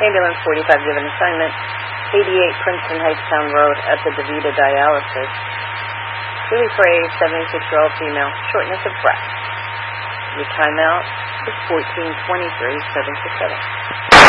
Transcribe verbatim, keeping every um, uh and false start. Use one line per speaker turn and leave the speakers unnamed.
Ambulance forty-five given assignment, eighty-eight Princeton Heights Town Road at the DaVita Dialysis. Julie Frey, seventy-six-year-old female, shortness of breath. Your timeout is fourteen twenty-three seven six seven.